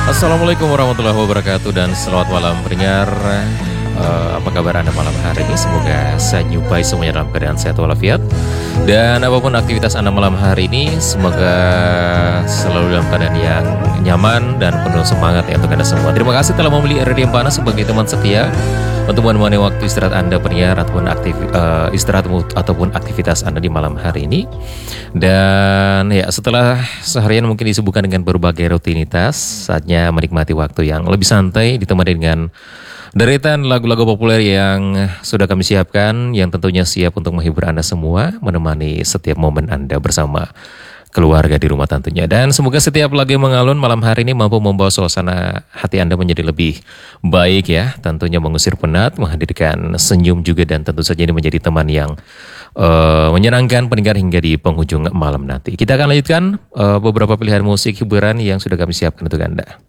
Assalamualaikum warahmatullahi wabarakatuh dan selamat malam pendengar. Apa kabar Anda malam hari ini? Semoga saya nyupai semuanya dalam keadaan sehat walafiat. Dan apapun aktivitas Anda malam hari ini, semoga selalu dalam keadaan yang nyaman dan penuh semangat ya untuk Anda semua. Terima kasih telah memilih Radio Empana sebagai teman setia untuk menemani waktu istirahat Anda pendengar ataupun istirahat ataupun aktivitas Anda di malam hari ini. Dan ya, setelah seharian mungkin disibukkan dengan berbagai rutinitas, saatnya menikmati waktu yang lebih santai ditemani dengan deretan lagu-lagu populer yang sudah kami siapkan, yang tentunya siap untuk menghibur Anda semua, menemani setiap momen Anda bersama keluarga di rumah tentunya. Dan semoga setiap lagu yang mengalun malam hari ini mampu membawa suasana hati Anda menjadi lebih baik ya. Tentunya mengusir penat, menghadirkan senyum juga, dan tentu saja ini menjadi teman yang menyenangkan pendengar hingga di penghujung malam nanti. Kita akan lanjutkan beberapa pilihan musik hiburan yang sudah kami siapkan untuk Anda.